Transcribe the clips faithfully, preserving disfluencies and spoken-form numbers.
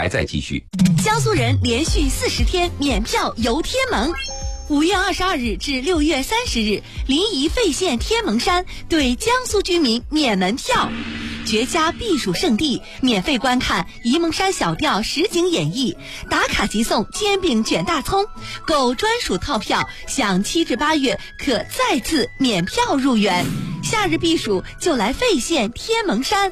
还在继续。 江苏人连续四十天免票游天门。五月二十二日至六月三十日，临沂费县天门山对江苏居民免门票，绝佳避暑胜地，免费观看沂蒙山小调实景演绎，打卡即送煎饼卷大葱，购专属套票享七至八月可再次免票入园。夏日避暑就来费县天门山。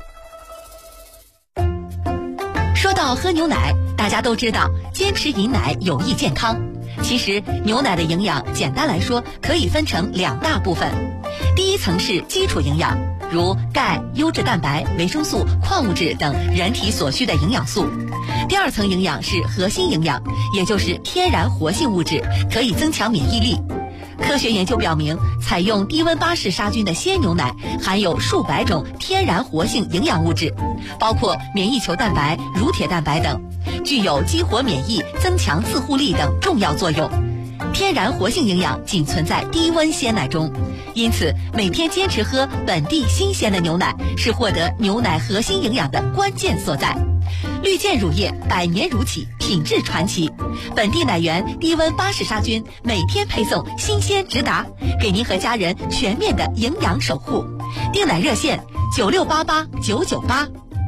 说到喝牛奶，大家都知道坚持饮奶有益健康。其实牛奶的营养简单来说可以分成两大部分，第一层是基础营养，如钙、优质蛋白、维生素、矿物质等人体所需的营养素。第二层营养是核心营养，也就是天然活性物质，可以增强免疫力。科学研究表明，采用低温巴氏杀菌的鲜牛奶含有数百种天然活性营养物质，包括免疫球蛋白、乳铁蛋白等，具有激活免疫、增强自护力等重要作用。天然活性营养仅存在低温鲜奶中，因此每天坚持喝本地新鲜的牛奶是获得牛奶核心营养的关键所在。绿箭乳业百年如起，品质传奇，本地奶源低温巴氏杀菌，每天配送新鲜直达，给您和家人全面的营养守护。订奶热线九六八八九九八。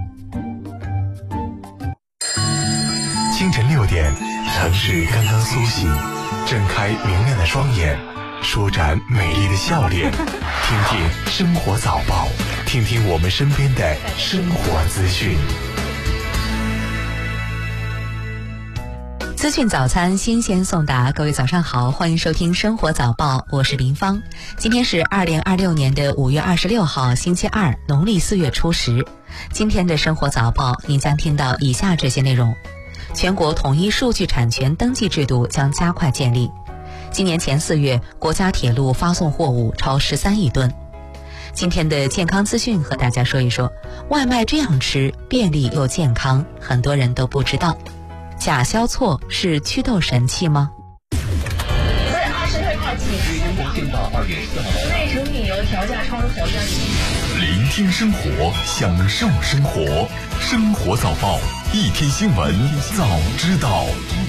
清晨六点，城市刚刚苏醒，睁开明亮的双眼，舒展美丽的笑脸，听听生活早报，听听我们身边的生活资讯。 资讯早餐新鲜送达，各位早上好，欢迎收听生活早报，我是林芳。今天是二零二六年的五月二十六号星期二，农历四月初十。今天的生活早报您将听到以下这些内容：全国统一数据产权登记制度将加快建立。今年前四月，国家铁路发送货物超十三亿吨。今天的健康资讯和大家说一说，外卖这样吃便利又健康，很多人都不知道。甲硝唑是祛痘神器吗？ 在二十六号起，内成品油调价超活跃期。 聆听生活，享受生活，生活早报，一天新闻早知道。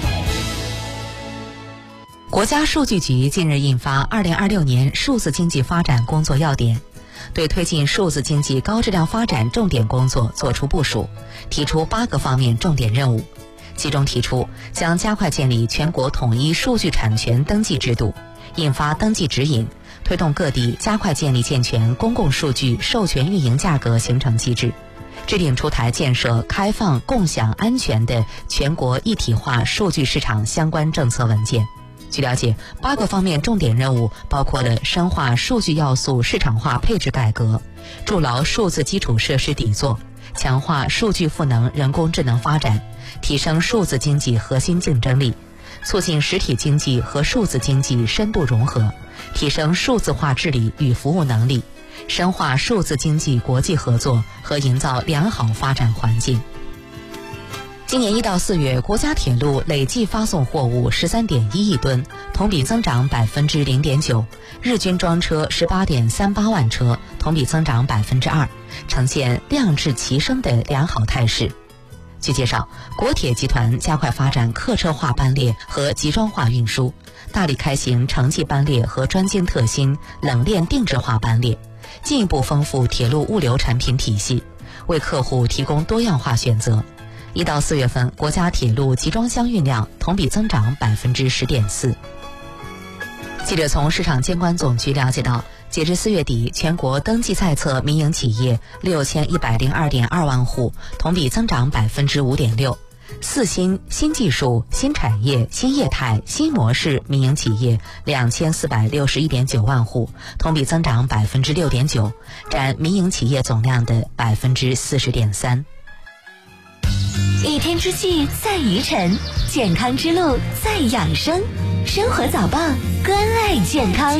国家数据局近日印发《二零二六年数字经济发展工作要点》，对推进数字经济高质量发展重点工作作出部署，提出八个方面重点任务。其中提出将加快建立全国统一数据产权登记制度，印发登记指引，推动各地加快建立健全公共数据授权运营价格形成机制，制定出台建设开放、共享、安全的全国一体化数据市场相关政策文件。据了解，八个方面重点任务包括了深化数据要素市场化配置改革，筑牢数字基础设施底座，强化数据赋能人工智能发展，提升数字经济核心竞争力，促进实体经济和数字经济深度融合，提升数字化治理与服务能力，深化数字经济国际合作和营造良好发展环境。今年一到四月，国家铁路累计发送货物十三点一亿吨，同比增长百分之零点九，日均装车十八点三八万车，同比增长百分之二，呈现量质齐升的良好态势。据介绍，国铁集团加快发展客车化班列和集装化运输，大力开行城际班列和专精特新、冷链定制化班列，进一步丰富铁路物流产品体系，为客户提供多样化选择。一到四月份，国家铁路集装箱运量同比增长百分之十点四。记者从市场监管总局了解到，截至四月底，全国登记在册民营企业六千一百零二点二万户，同比增长百分之五点六。四新、新技术、新产业、新业态、新模式民营企业两千四百六十一点九万户，同比增长百分之六点九，占民营企业总量的百分之四十点三。 一天之计在于晨，健康之路在养生。生活早报，关爱健康。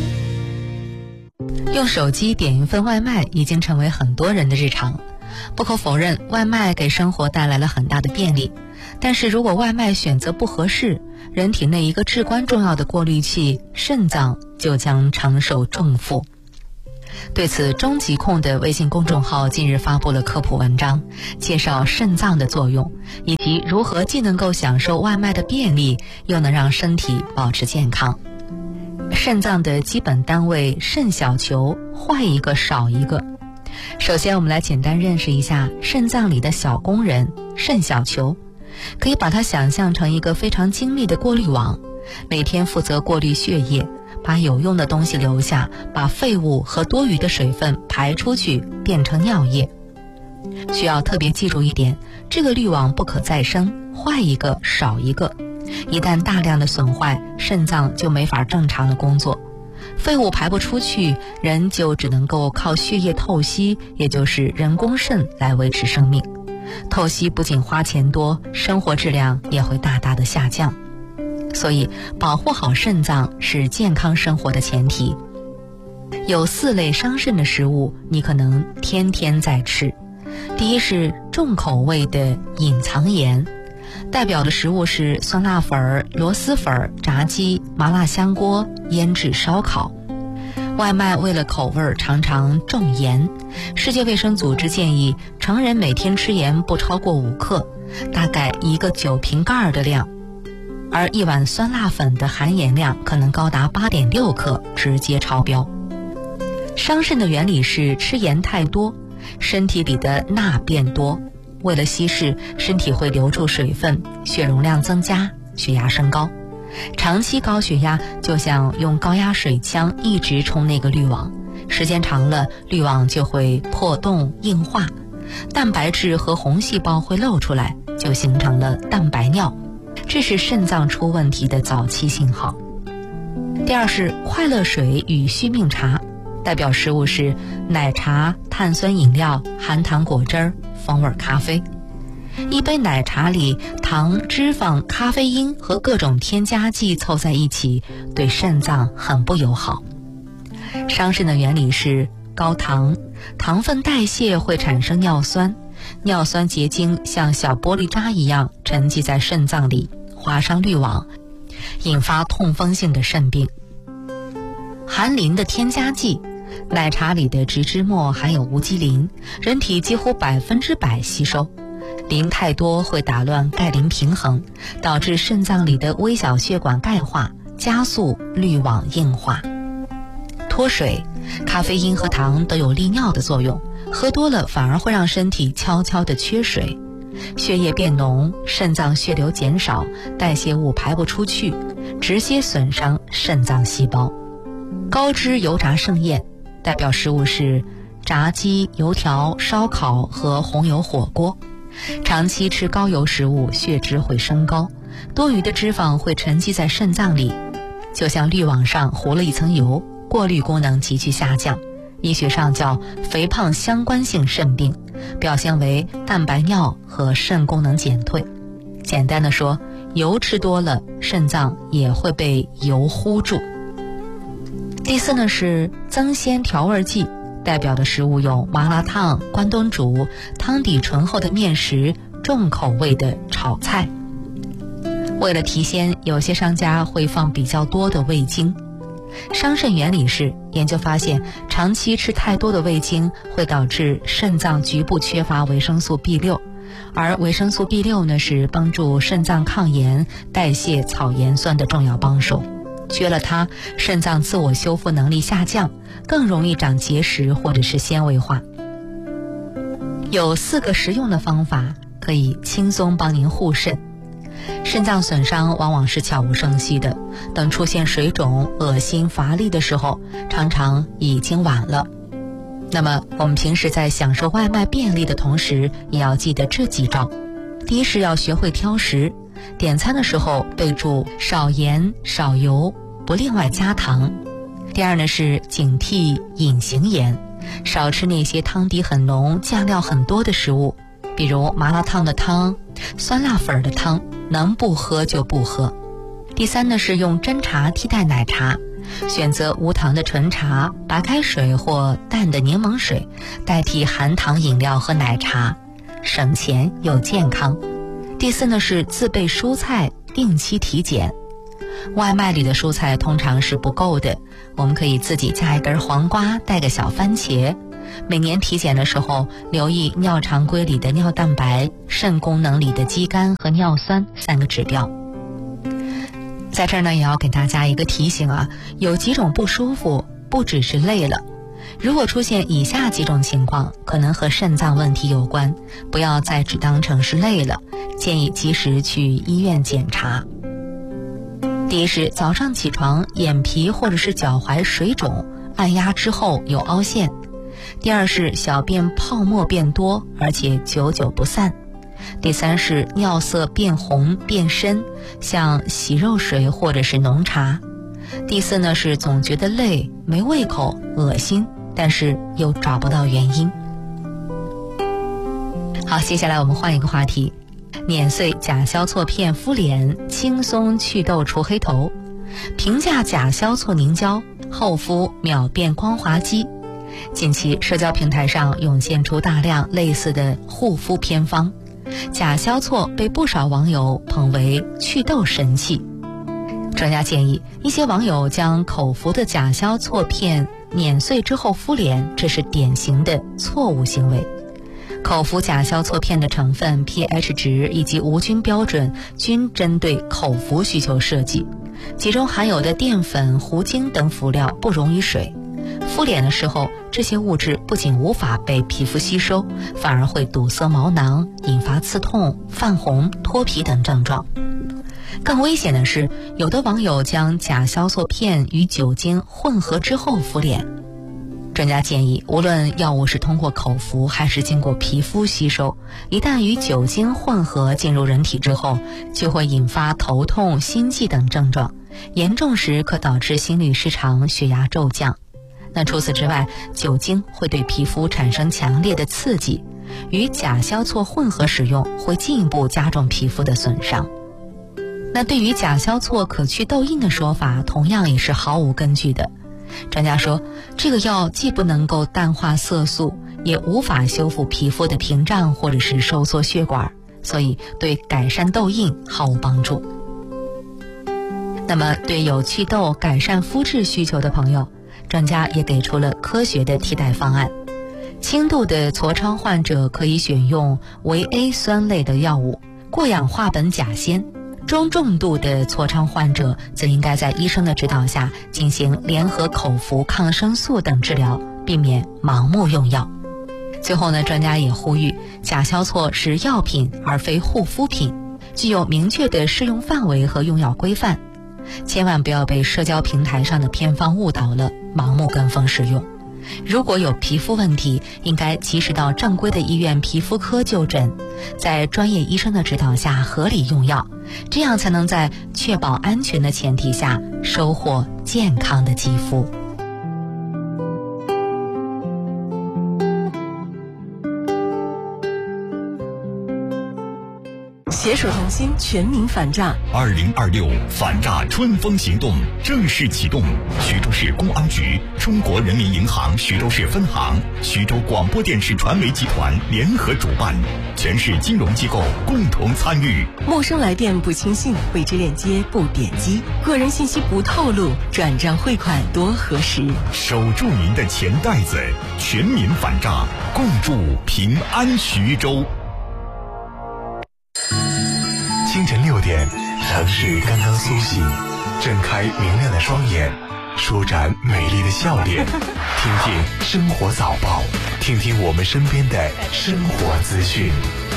用手机点一份外卖已经成为很多人的日常。不可否认，外卖给生活带来了很大的便利，但是如果外卖选择不合适，人体内一个至关重要的过滤器肾脏就将承受重负。 对此，中疾控的微信公众号近日发布了科普文章，介绍肾脏的作用，以及如何既能够享受外卖的便利，又能让身体保持健康。肾脏的基本单位肾小球，坏一个少一个。首先我们来简单认识一下肾脏里的小工人肾小球，可以把它想象成一个非常精密的过滤网，每天负责过滤血液，把有用的东西留下，把废物和多余的水分排出去，变成尿液。需要特别记住一点，这个滤网不可再生，坏一个少一个。一旦大量的损坏，肾脏就没法正常的工作，废物排不出去，人就只能够靠血液透析，也就是人工肾来维持生命。透析不仅花钱多，生活质量也会大大的下降。所以保护好肾脏是健康生活的前提。有四类伤肾的食物你可能天天在吃。第一是重口味的隐藏盐，代表的食物是酸辣粉、螺蛳粉、炸鸡、麻辣香锅、腌制烧烤。外卖为了口味常常重盐，世界卫生组织建议成人每天吃盐不超过五克，大概一个酒瓶盖的量，而一碗酸辣粉的含盐量可能高达 八点六克，直接超标。伤肾的原理是吃盐太多，身体里的钠变多，为了稀释，身体会留住水分，血容量增加，血压升高。长期高血压就像用高压水枪一直冲那个滤网，时间长了，滤网就会破洞硬化，蛋白质和红细胞会露出来，就形成了蛋白尿，这是肾脏出问题的早期信号。第二是快乐水与续命茶，代表食物是奶茶、碳酸饮料、含糖果汁、风味咖啡。一杯奶茶里糖、脂肪、咖啡因和各种添加剂凑在一起，对肾脏很不友好。伤肾的原理是高糖，糖分代谢会产生尿酸，尿酸结晶像小玻璃渣一样沉积在肾脏里，划伤滤网，引发痛风性的肾病。含磷的添加剂，奶茶里的植脂末含有无机磷，人体几乎百分之百吸收。磷太多会打乱钙磷平衡，导致肾脏里的微小血管钙化，加速滤网硬化。脱水，咖啡因和糖都有利尿的作用，喝多了反而会让身体悄悄地缺水，血液变浓，肾脏血流减少，代谢物排不出去，直接损伤肾脏细胞。高脂油炸盛宴，代表食物是炸鸡、油条、烧烤和红油火锅。长期吃高油食物，血脂会升高，多余的脂肪会沉积在肾脏里，就像滤网上糊了一层油，过滤功能急剧下降，医学上叫肥胖相关性肾病，表现为蛋白尿和肾功能减退。简单的说，油吃多了，肾脏也会被油糊住。第四呢是增鲜调味剂，代表的食物有麻辣烫、关东煮、汤底醇厚的面食、重口味的炒菜。为了提鲜，有些商家会放比较多的味精。伤肾原理是，研究发现长期吃太多的味精会导致肾脏局部缺乏维生素 B 六， 而维生素 B 六 呢是帮助肾脏抗炎、代谢草盐酸的重要帮手。缺了它，肾脏自我修复能力下降，更容易长结石或者是纤维化。有四个实用的方法可以轻松帮您护肾。肾脏损伤往往是悄无声息的，等出现水肿、恶心、乏力的时候，常常已经晚了。那么我们平时在享受外卖便利的同时，也要记得这几招。第一是要学会挑食，点餐的时候备注少盐少油，不另外加糖。第二呢是警惕隐形盐，少吃那些汤底很浓、酱料很多的食物，比如麻辣烫的汤、酸辣粉的汤，能不喝就不喝。第三呢是用真茶替代奶茶，选择无糖的纯茶、白开水或淡的柠檬水，代替含糖饮料和奶茶，省钱又健康。第四呢是自备蔬菜，定期体检。 外卖里的蔬菜通常是不够的，我们可以自己加一根黄瓜，带个小番茄。每年体检的时候，留意尿常规里的尿蛋白、肾功能里的肌酐和尿酸三个指标。在这儿呢，也要给大家一个提醒啊，有几种不舒服不只是累了，如果出现以下几种情况，可能和肾脏问题有关，不要再只当成是累了，建议及时去医院检查。第一是早上起床眼皮或者是脚踝水肿，按压之后有凹陷。第二是小便泡沫变多，而且久久不散。第三是尿色变红变深，像洗肉水或者是浓茶。第四呢是总觉得累、没胃口、恶心，但是又找不到原因。好，接下来我们换一个话题，碾碎甲硝唑片敷脸，轻松祛痘除黑头。平价甲硝唑凝胶，厚敷秒变光滑肌。近期社交平台上涌现出大量类似的护肤偏方，甲硝唑被不少网友捧为祛痘神器。专家建议，一些网友将口服的甲硝唑片碾碎之后敷脸，这是典型的错误行为。口服甲硝唑片的成分、pH 值以及无菌标准均针对口服需求设计，其中含有的淀粉、糊精等辅料不溶于水。敷脸的时候，这些物质不仅无法被皮肤吸收，反而会堵塞毛囊，引发刺痛、泛红、脱皮等症状。更危险的是，有的网友将甲硝唑片与酒精混合之后敷脸。专家建议，无论药物是通过口服还是经过皮肤吸收，一旦与酒精混合进入人体之后，就会引发头痛、心悸等症状，严重时可导致心律失常、血压骤降。那除此之外，酒精会对皮肤产生强烈的刺激，与甲硝唑混合使用会进一步加重皮肤的损伤。那对于甲硝唑可去痘印的说法，同样也是毫无根据的。专家说，这个药既不能够淡化色素，也无法修复皮肤的屏障或者是收缩血管，所以对改善痘印毫无帮助。那么对有祛痘、改善肤质需求的朋友，专家也给出了科学的替代方案。轻度的痤疮患者可以选用维 A 酸类的药物，过氧化苯甲酰。中重度的痤疮患者则应该在医生的指导下进行联合口服抗生素等治疗，避免盲目用药。最后呢，专家也呼吁，甲硝唑是药品而非护肤品，具有明确的适用范围和用药规范，千万不要被社交平台上的偏方误导了，盲目跟风使用。如果有皮肤问题，应该及时到正规的医院皮肤科就诊，在专业医生的指导下合理用药，这样才能在确保安全的前提下收获健康的肌肤。 携手同心，全民反诈。 二零二六反诈春风行动正式启动，徐州市公安局、中国人民银行徐州市分行、徐州广播电视传媒集团联合主办，全市金融机构共同参与。 陌生来电不轻信，未知链接不点击，个人信息不透露，转账汇款多核实。 守住您的钱袋子，全民反诈，共筑平安徐州。 清晨六点，城市刚刚苏醒，睁开明亮的双眼，舒展美丽的笑脸，听听生活早报，听听我们身边的生活资讯。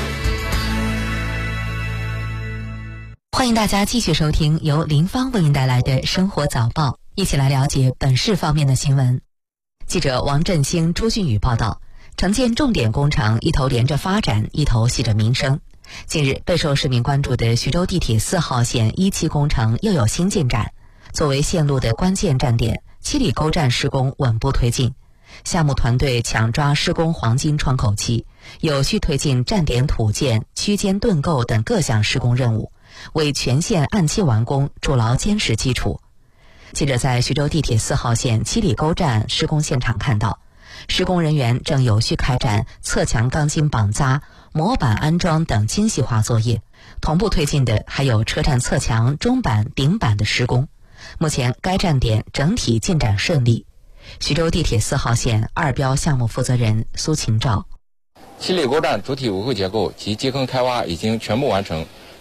欢迎大家继续收听由林芳为您带来的生活早报，一起来了解本市方面的新闻。记者王振兴、朱俊宇报道，城建重点工程一头连着发展，一头系着民生。近日，备受市民关注的徐州地铁四号线一期工程又有新进展。作为线路的关键站点，七里沟站施工稳步推进，项目团队抢抓施工黄金窗口期，有序推进站点土建、区间盾构等各项施工任务，为全线按期完工筑牢坚实基础。记者在徐州地铁四号线七里沟站施工现场看到，施工人员正有序开展侧墙钢筋绑扎、模板安装等精细化作业， 同步推进的还有车站侧墙、中板、顶板的施工。目前该站点整体进展顺利。徐州地铁四号线二标项目负责人苏秦照： 七里沟站主体维护结构及基坑开挖已经全部完成，